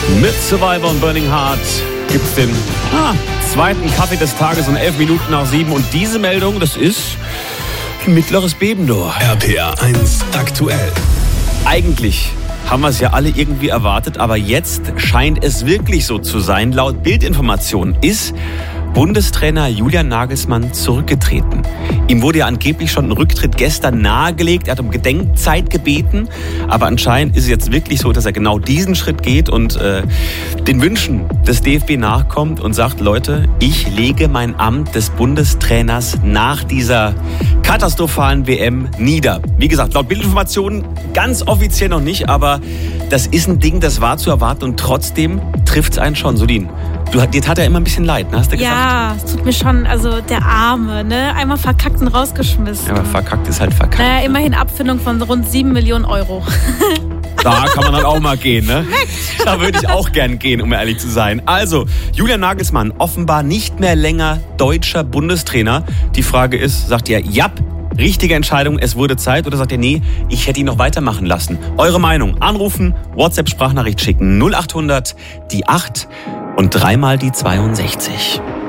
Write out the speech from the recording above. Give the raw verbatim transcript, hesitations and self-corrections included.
Mit Survivor und Burning Heart gibt es den ah, zweiten Kaffee des Tages um elf Minuten nach sieben. Und diese Meldung, das ist ein mittleres Beben, du. R P R eins aktuell. Eigentlich haben wir es ja alle irgendwie erwartet, aber jetzt scheint es wirklich so zu sein. Laut Bildinformationen ist Bundestrainer Julian Nagelsmann zurückgetreten. Ihm wurde ja angeblich schon ein Rücktritt gestern nahegelegt. Er hat um Gedenkzeit gebeten. Aber anscheinend ist es jetzt wirklich so, dass er genau diesen Schritt geht und äh, den Wünschen des D F B nachkommt und sagt, Leute, ich lege mein Amt des Bundestrainers nach dieser katastrophalen W M nieder. Wie gesagt, laut Bildinformationen ganz offiziell noch nicht, aber das ist ein Ding, das war zu erwarten und trotzdem trifft es einen schon. Sudin, du, dir tat er immer ein bisschen leid, ne? Hast du gesagt? Ja, es tut mir schon, also der Arme, ne? Einmal verkackt und rausgeschmissen. Ja, aber verkackt ist halt verkackt. Naja, immerhin Abfindung von rund sieben Millionen Euro. Da kann man dann auch mal gehen, ne? Da würde ich auch gern gehen, um ehrlich zu sein. Also, Julian Nagelsmann, offenbar nicht mehr länger deutscher Bundestrainer. Die Frage ist, sagt ihr, ja, richtige Entscheidung, es wurde Zeit, oder sagt ihr, nee, ich hätte ihn noch weitermachen lassen? Eure Meinung, anrufen, WhatsApp-Sprachnachricht schicken, null acht hundert, die acht und dreimal die zweiundsechzig.